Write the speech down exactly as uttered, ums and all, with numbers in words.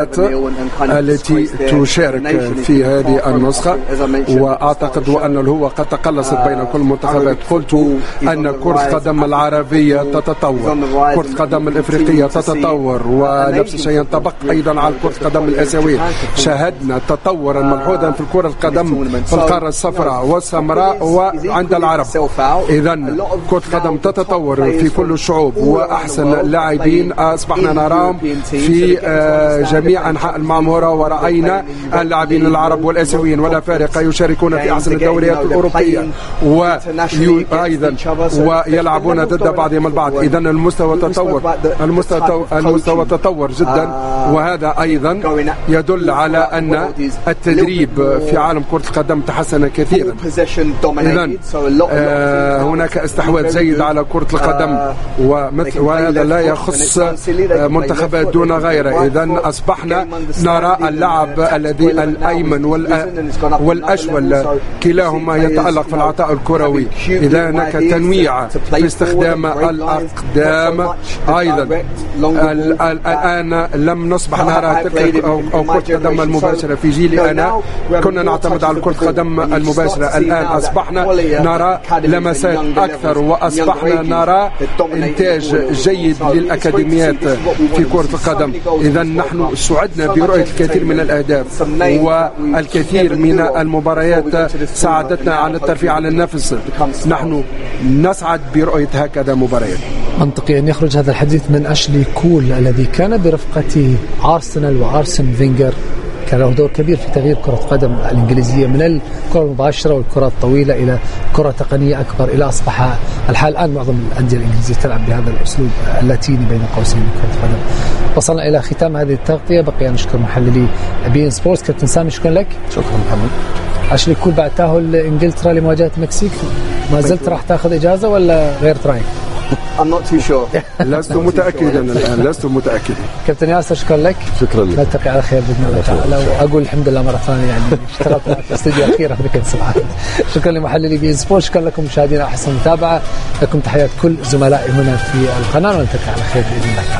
التي تشارك في هذه النسخة، وأعتقد وأن هو قد تقلصت بين كل المنتخبات. قلت أن كرة القدم العربية تتطور، كرة القدم الإفريقية تتطور، ونفس الشيء ينطبق أيضا على كرة القدم الآسيوية. شاهدنا تطورا ملحوظا في كرة القدم في القارة الصفراء والسمراء وعند العرب. إذا كرة القدم تتطور في كل الشعوب، وأحسن لاعبين أصبحنا نراهم في جميع أنحاء المعمورة، ورأينا اللاعبين العرب والآسيويين والأفارقة يشاركون في أحسن الدوريات الأوروبية وأيضا ويلعبون ضد بعضهم البعض. إذا المستوى تطور، المستوى المستوى تطور جدا، وهذا أيضا يدل على أن التدريب في عالم كرة القدم تحسن كثيرا. إذا آه هناك استحواذ جيد على كرة القدم، وهذا لا يخص منتخبات دون غيره. إذا أصبحنا نرى اللعب الذي الأيمن والأشول كلاهما يتألق في العطاء الكروي. إذا هناك تنويع في استخدام الأقدام أيضا. الآن لم نصبح نرى تلك أو كرة القدم المباشرة. في جيلي أنا كنا نعتمد على كرة القدم المباشرة، الآن أصبحنا نرى لمسات أكثر، وأصبحنا نرى إنتاج جيد للأكاديميات في كرة القدم. إذا نحن سعدنا برؤية الكثير من الأهداف، والكثير من المباريات ساعدتنا على الترفيه على النفس. نحن نسعد برؤية هكذا مباريات. منطقي أن يخرج هذا الحديث من أشلي كول الذي كان برفقة أرسنال وأرسن فينجر، كان له دور كبير في تغيير كرة القدم الإنجليزية من الكرة المباشرة والكرة الطويلة إلى كرة تقنية أكبر، إلى أصبح الحال الآن معظم الأندية الإنجليزية تلعب بهذا الأسلوب اللاتيني بين قوسين من كرة القدم. وصلنا إلى ختام هذه التغطية، بقي أن نشكر محللي بي إن سبورتس كابتن سامي، شكرا لك. شكرا محمد. أشلي كول بعد تأهل إنجلترا لمواجهة المكسيك، ما زلت راح تأخذ إجازة ولا غير رأيك؟ I'm not too sure. لست متأكدا الآن، لست متأكدا. كابتن ياسر شكرا لك. شكرا لك. نلتقي على خير بإذن الله تعالى، وأقول الحمد لله مرة ثانية يعني اشتغلت في الاستوديو أخيرا بكل سرعة. شكرا لمحللي بي إن سبورت، شكرا لكم مشاهدينا، أحسن متابعة لكم، تحيات كل زملائي هنا في القناة، ونلتقي على خير بإذن الله تعالى.